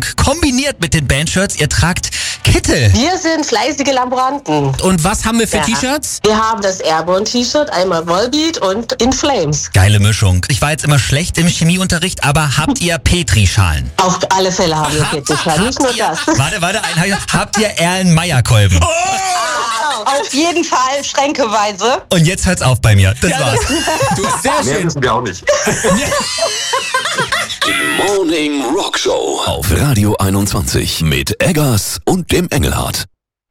kombiniert mit den Bandshirts. Ihr tragt Kittel. Wir sind fleißige Laboranten. Und was haben wir für T-Shirts? Wir haben das Airborne-T-Shirt, einmal Volbeat und In Flames. Geile Mischung. Ich war jetzt immer schlecht im Chemieunterricht, aber habt ihr Petrischalen? Auf alle Fälle haben wir Petrischalen, nicht nur das. Warte, habt ihr Erlenmeyer-Kolben? Auf jeden Fall schränkeweise. Und jetzt hört's auf bei mir. Das war's. Du, sehr Mehr schön. wissen wir auch nicht. Die Morning Rock Show auf Radio 21 mit Eggers und dem Engelhardt.